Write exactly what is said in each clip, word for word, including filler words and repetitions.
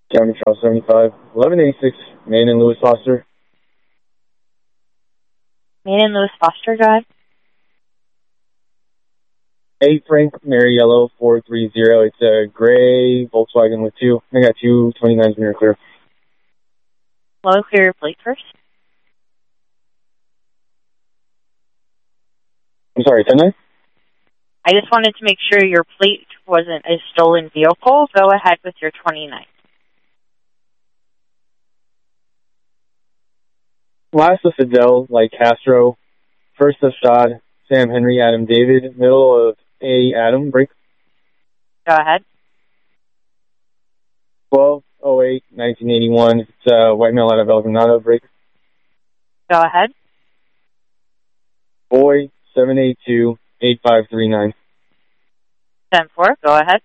County Charles seventy-five, eleven eighty-six, Main and Lewis Foster. Main and Lewis Foster, go ahead. eight Frank Mary Yellow four three zero. It's a gray Volkswagen with two. I got two twenty-nines mirror clear. Slow and clear your plate first. I'm sorry, ten nine? I just wanted to make sure your plate wasn't a stolen vehicle. Go ahead with your twenty-nine. Last of Fidel, like Castro. First of Shad, Sam Henry, Adam David. Middle of A. Adam, break. Go ahead. twelve oh eight, nineteen eighty-one. It's a white male out of El Granado, break. Go ahead. Boy, seven eight two, eight five three nine. ten four, go ahead.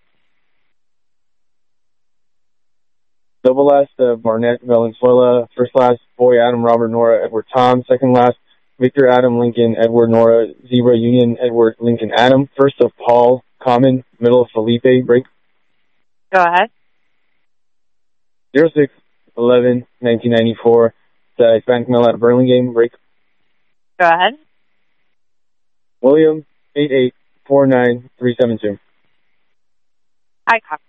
Double last of Barnett Valenzuela. First last, Boy Adam Robert Nora Edward Tom. Second last, Victor Adam Lincoln Edward Nora Zebra Union Edward Lincoln Adam. First of Paul Common. Middle of Felipe, break. Go ahead. zero six eleven, nineteen ninety-four. It's a Hispanic male out of Burlingame, break. Go ahead. William, eight eight four nine three seven two. I copy.